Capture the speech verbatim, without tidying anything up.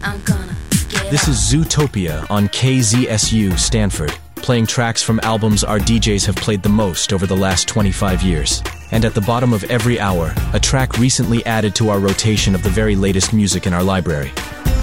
I'm gonna get This is Zootopia on K Z S U Stanford, playing tracks from albums our D Js have played the most over the last twenty-five years. And at the bottom of every hour, a track recently added to our rotation of the very latest music in our library.